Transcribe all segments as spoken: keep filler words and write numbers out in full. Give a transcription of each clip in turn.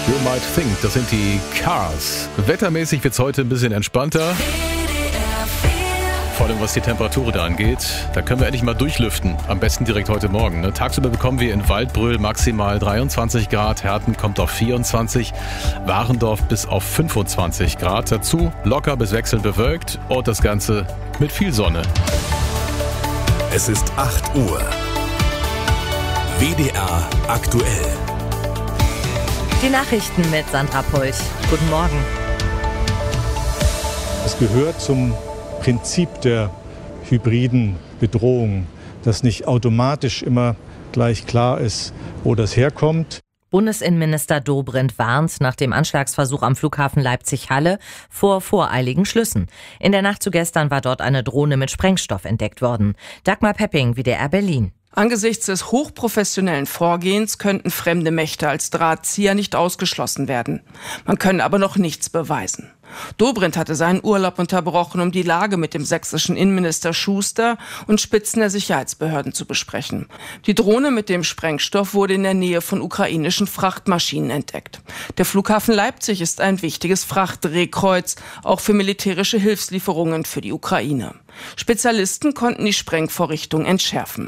You might think, das sind die Cars. Wettermäßig wird es heute ein bisschen entspannter. Vor allem was die Temperatur da angeht. Da können wir endlich mal durchlüften. Am besten direkt heute Morgen. Ne? Tagsüber bekommen wir in Waldbröl maximal dreiundzwanzig Grad. Herten kommt auf vierundzwanzig. Warendorf bis auf fünfundzwanzig Grad. Dazu locker bis wechselnd bewölkt. Und das Ganze mit viel Sonne. Es ist acht Uhr. W D R aktuell. Die Nachrichten mit Sandra Pulch. Guten Morgen. Es gehört zum Prinzip der hybriden Bedrohung, dass nicht automatisch immer gleich klar ist, wo das herkommt. Bundesinnenminister Dobrindt warnt nach dem Anschlagsversuch am Flughafen Leipzig-Halle vor voreiligen Schlüssen. In der Nacht zu gestern war dort eine Drohne mit Sprengstoff entdeckt worden. Dagmar Pepping, W D R Berlin. Angesichts des hochprofessionellen Vorgehens könnten fremde Mächte als Drahtzieher nicht ausgeschlossen werden. Man könne aber noch nichts beweisen. Dobrindt hatte seinen Urlaub unterbrochen, um die Lage mit dem sächsischen Innenminister Schuster und Spitzen der Sicherheitsbehörden zu besprechen. Die Drohne mit dem Sprengstoff wurde in der Nähe von ukrainischen Frachtmaschinen entdeckt. Der Flughafen Leipzig ist ein wichtiges Frachtdrehkreuz, auch für militärische Hilfslieferungen für die Ukraine. Spezialisten konnten die Sprengvorrichtung entschärfen.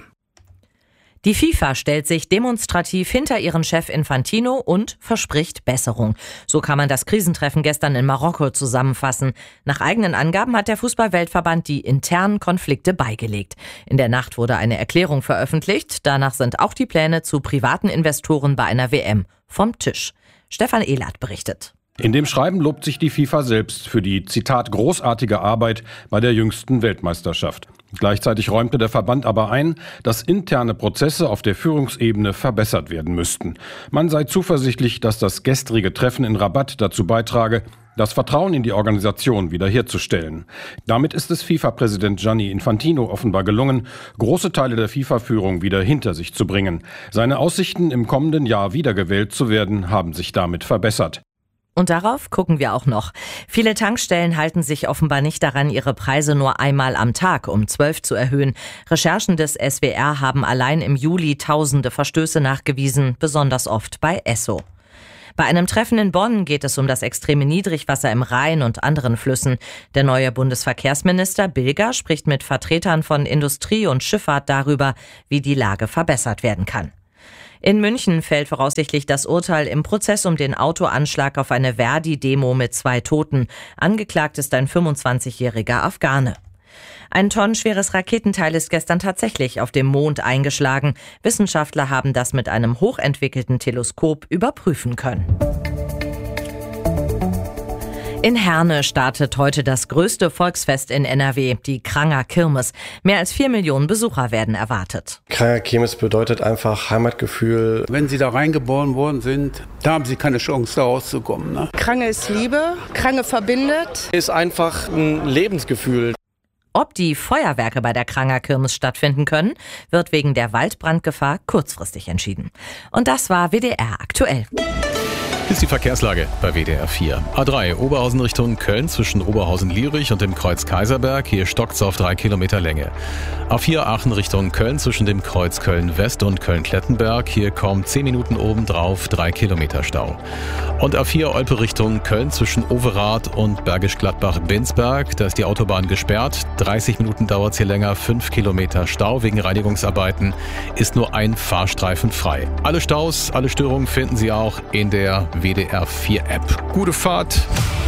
Die FIFA stellt sich demonstrativ hinter ihren Chef Infantino und verspricht Besserung. So kann man das Krisentreffen gestern in Marokko zusammenfassen. Nach eigenen Angaben hat der Fußball-Weltverband die internen Konflikte beigelegt. In der Nacht wurde eine Erklärung veröffentlicht. Danach sind auch die Pläne zu privaten Investoren bei einer W M vom Tisch. Stefan Ehlert berichtet. In dem Schreiben lobt sich die FIFA selbst für die, Zitat, großartige Arbeit bei der jüngsten Weltmeisterschaft. Gleichzeitig räumte der Verband aber ein, dass interne Prozesse auf der Führungsebene verbessert werden müssten. Man sei zuversichtlich, dass das gestrige Treffen in Rabat dazu beitrage, das Vertrauen in die Organisation wiederherzustellen. Damit ist es FIFA-Präsident Gianni Infantino offenbar gelungen, große Teile der FIFA-Führung wieder hinter sich zu bringen. Seine Aussichten, im kommenden Jahr wiedergewählt zu werden, haben sich damit verbessert. Und darauf gucken wir auch noch. Viele Tankstellen halten sich offenbar nicht daran, ihre Preise nur einmal am Tag um zwölf zu erhöhen. Recherchen des S W R haben allein im Juli tausende Verstöße nachgewiesen, besonders oft bei Esso. Bei einem Treffen in Bonn geht es um das extreme Niedrigwasser im Rhein und anderen Flüssen. Der neue Bundesverkehrsminister Bilger spricht mit Vertretern von Industrie und Schifffahrt darüber, wie die Lage verbessert werden kann. In München fällt voraussichtlich das Urteil im Prozess um den Autoanschlag auf eine Verdi-Demo mit zwei Toten. Angeklagt ist ein fünfundzwanzigjähriger Afghane. Ein tonnenschweres Raketenteil ist gestern tatsächlich auf dem Mond eingeschlagen. Wissenschaftler haben das mit einem hochentwickelten Teleskop überprüfen können. In Herne startet heute das größte Volksfest in N R W, die Kranger Kirmes. Mehr als vier Millionen Besucher werden erwartet. Kranger Kirmes bedeutet einfach Heimatgefühl. Wenn Sie da reingeboren worden sind, da haben Sie keine Chance, da rauszukommen. Ne? Krange ist Liebe, Krange verbindet. Ist einfach ein Lebensgefühl. Ob die Feuerwerke bei der Kranger Kirmes stattfinden können, wird wegen der Waldbrandgefahr kurzfristig entschieden. Und das war W D R aktuell. Hier ist die Verkehrslage bei W D R vier. A drei, Oberhausen Richtung Köln zwischen Oberhausen-Lierich und dem Kreuz Kaiserberg. Hier stockt's auf drei Kilometer Länge. A vier, Aachen Richtung Köln zwischen dem Kreuz Köln-West und Köln-Klettenberg. Hier kommen zehn Minuten obendrauf, drei Kilometer Stau. Und A vier, Olpe Richtung Köln zwischen Overath und Bergisch Gladbach-Binsberg. Da ist die Autobahn gesperrt. dreißig Minuten dauert's hier länger, fünf Kilometer Stau. Wegen Reinigungsarbeiten ist nur ein Fahrstreifen frei. Alle Staus, alle Störungen finden Sie auch in der W D R vier App. Gute Fahrt.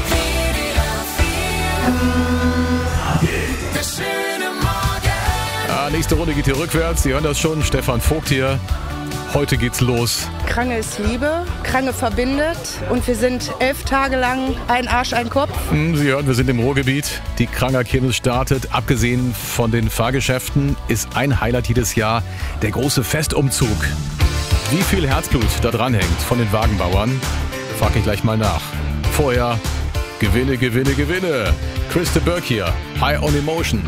Ja, nächste Runde geht hier rückwärts. Sie hören das schon. Stefan Vogt hier. Heute geht's los. Krange ist Liebe, Krange verbindet und wir sind elf Tage lang ein Arsch, ein Kopf. Sie hören, wir sind im Ruhrgebiet. Die Kranger Kirmes startet. Abgesehen von den Fahrgeschäften ist ein Highlight jedes Jahr der große Festumzug. Wie viel Herzblut da dran hängt von den Wagenbauern, frag ich gleich mal nach. Vorher Gewinne, Gewinne, Gewinne. Chris de Burgh hier, High on Emotion.